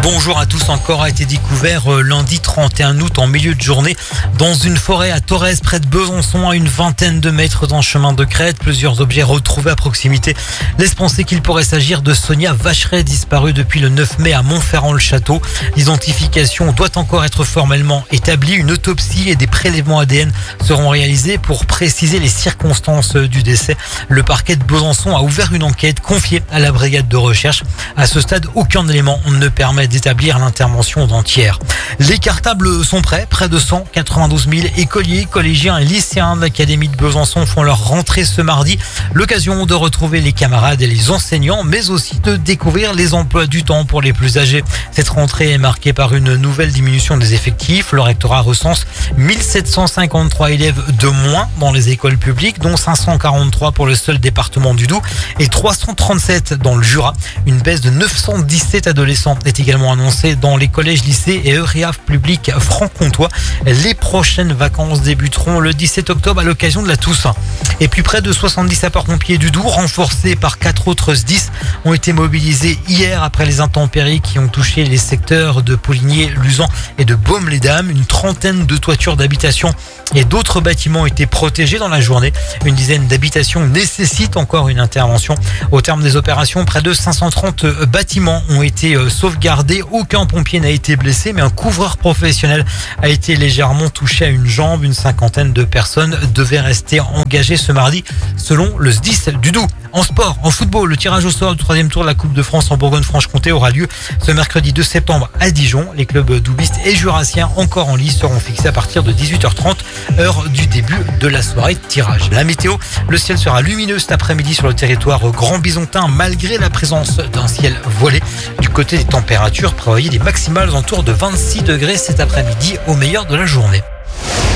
Bonjour à tous. Un corps a été découvert lundi 31 août en milieu de journée dans une forêt à Torres près de Besançon, à une vingtaine de mètres d'un chemin de crête. Plusieurs objets retrouvés à proximité laissent penser qu'il pourrait s'agir de Sonia Vacheret, disparue depuis le 9 mai à Montferrand-le-Château. L'identification doit encore être formellement établie. Une autopsie et des prélèvements ADN seront réalisés pour préciser les circonstances du décès. Le parquet de Besançon a ouvert une enquête confiée à la brigade de recherche. À ce stade, aucun élément ne permet d'établir l'intervention d'un tiers. Les cartables sont prêts. Près de 192 000 écoliers, collégiens et lycéens de l'Académie de Besançon font leur rentrée ce mardi. L'occasion de retrouver les camarades et les enseignants, mais aussi de découvrir les emplois du temps pour les plus âgés. Cette rentrée est marquée par une nouvelle diminution des effectifs. Le rectorat recense 1753 élèves de moins dans les écoles publiques, dont 543 pour le seul département du Doubs et 337 dans le Jura. Une baisse de 917 adolescents est également annoncée dans les collèges, lycées et ERIAF publics franc-comtois. Les prochaines vacances débuteront le 17 octobre à l'occasion de la Toussaint. Et puis près de 70 sapeurs-pompiers du Doubs, renforcés par 4 autres SDIS, ont été mobilisés hier après les intempéries qui ont touché les secteurs de Poligné, Luzan et de Baume-les-Dames. Une trentaine de toitures d'habitation et d'autres bâtiments ont été protégés dans la journée. Une dizaine d'habitations nécessitent encore une intervention. Au terme des opérations, près de 530 bâtiments ont été sauvegardés. Aucun pompier n'a été blessé, mais un couvreur professionnel a été légèrement touché à une jambe. Une cinquantaine de personnes devaient rester engagées ce mardi, selon le SDIS du Doubs. En sport, en football, le tirage au sort du 3e tour de la Coupe de France en Bourgogne-Franche-Comté aura lieu ce mercredi 2 septembre à Dijon. Les clubs doubistes et jurassiens encore en lice seront fixés à partir de 18h30, heure du début de la soirée de tirage. La météo, le ciel sera lumineux cet après-midi sur le territoire grand bisontin, malgré la présence d'un ciel voilé. Du côté des températures, prévoyez des maximales autour de 26 degrés cet après-midi au meilleur de la journée.